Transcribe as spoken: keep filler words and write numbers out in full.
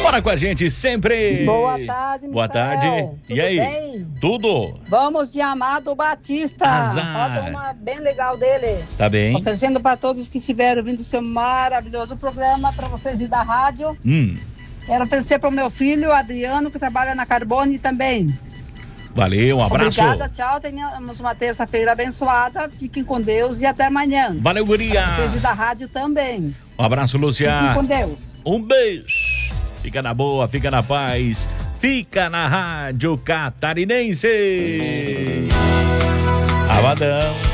Bora com a gente sempre. Boa tarde, Boa Michael. tarde. Tudo E aí? bem? Tudo? Vamos de Amado Batista. Azar. Roda uma bem legal dele. Tá bem. Oferecendo para todos que estiveram ouvindo o seu maravilhoso programa, para vocês ir da rádio. Hum. Quero oferecer para o meu filho, Adriano, que trabalha na Carbone também. Valeu, um abraço. Obrigada, tchau. Tenhamos uma terça-feira abençoada. Fiquem com Deus e até amanhã. Valeu, guria. Pra vocês ir da rádio também. Um abraço, Lúcia. Fiquem com Deus. Um beijo. Fica na boa, fica na paz. Fica na Rádio Catarinense. Abadão.